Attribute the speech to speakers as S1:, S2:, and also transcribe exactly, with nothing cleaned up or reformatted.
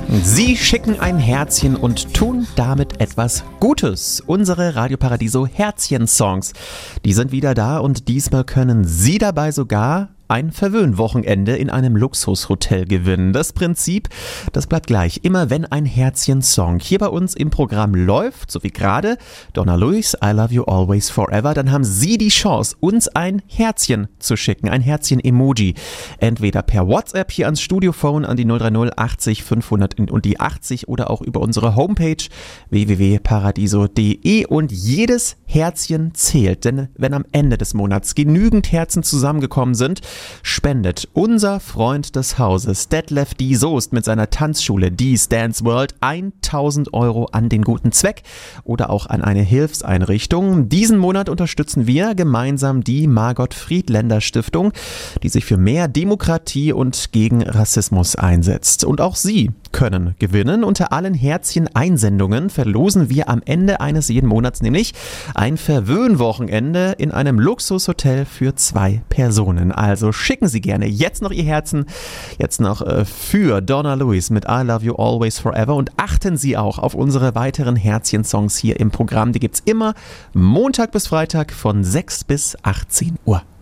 S1: Sie schicken ein Herzchen und tun damit etwas Gutes. Unsere Radio Paradiso Herzchen-Songs, die sind wieder da und diesmal können Sie dabei sogar ein Verwöhnwochenende in einem Luxushotel gewinnen. Das Prinzip, das bleibt gleich. Immer wenn ein Herzchen-Song hier bei uns im Programm läuft, so wie gerade Donna Lewis, I Love You Always Forever, dann haben Sie die Chance, uns ein Herzchen zu schicken, ein Herzchen-Emoji. Entweder per WhatsApp hier ans Studiophone an die null drei null achtzig fünfhundert und die achtzig oder auch über unsere Homepage w w w punkt paradiso punkt d e und jedes Herzchen zählt, denn wenn am Ende des Monats genügend Herzen zusammengekommen sind, spendet unser Freund des Hauses, Detlef D. Soest, mit seiner Tanzschule D's Dance World tausend Euro an den guten Zweck oder auch an eine Hilfseinrichtung. Diesen Monat unterstützen wir gemeinsam die Margot Friedländer Stiftung, die sich für mehr Demokratie und gegen Rassismus einsetzt. Und auch Sie können gewinnen. Unter allen Herzchen-Einsendungen verlosen wir am Ende eines jeden Monats nämlich ein Verwöhnwochenende in einem Luxushotel für zwei Personen. Also schicken Sie gerne jetzt noch Ihr Herzen, jetzt noch äh, für Donna Lewis mit I Love You Always Forever und achten Sie auch auf unsere weiteren Herzchen-Songs hier im Programm. Die gibt's immer Montag bis Freitag von sechs bis achtzehn Uhr.